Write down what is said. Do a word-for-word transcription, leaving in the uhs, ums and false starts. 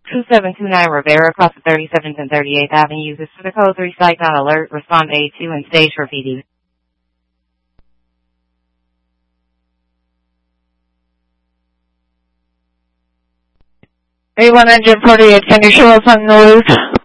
two seven two nine Rivera, across the thirty-seventh and thirty-eighth Avenue. This is the code three site on alert. Respond to A two and stage for P D. A one engine forty-eight, can you show us on noise?